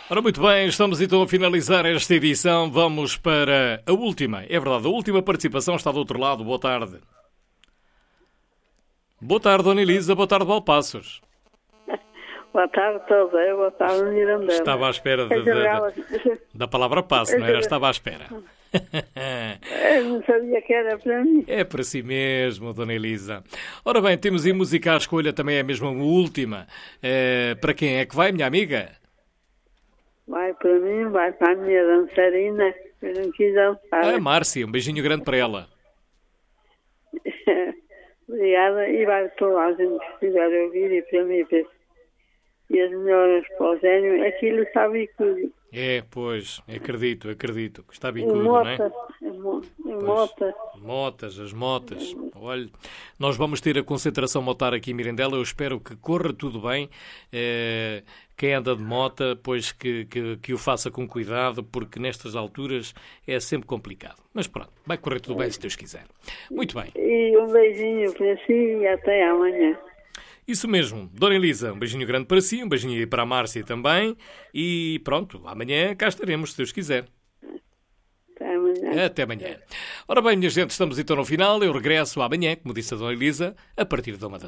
Ora, muito bem, estamos então a finalizar esta edição. Vamos para a última. É verdade, a última participação está do outro lado. Boa tarde. Boa tarde, Dona Elisa. Boa tarde, Valpassos. Boa tarde, José. Boa tarde, Mirandela. Estava à espera da palavra passo, não era? Estava à espera. Eu não sabia que era para mim. É para si mesmo, Dona Elisa. Ora bem, temos em música a escolha também é mesmo a última. Para quem é que vai, minha amiga? Vai para mim, vai para a minha dançarina, que eu não quis dançar. A Márcia, um beijinho grande para ela. Obrigada. E vai para toda a gente que estiver a ouvir e para mim, e as melhoras para o Zénio, aquilo está bicudo. É, pois, acredito, que está bicudo, não é? As motas. Olha, nós vamos ter a concentração motar aqui em Mirandela, eu espero que corra tudo bem. Quem anda de mota, pois que o faça com cuidado, porque nestas alturas é sempre complicado. Mas pronto, vai correr tudo bem se Deus quiser. Muito bem. E um beijinho para si e até amanhã. Isso mesmo. Dona Elisa, um beijinho grande para si, um beijinho aí para a Márcia também. E pronto, amanhã cá estaremos, se Deus quiser. Até amanhã. Até amanhã. Ora bem, minha gente, estamos então no final. Eu regresso amanhã, como disse a Dona Elisa, a partir da 1 da tarde.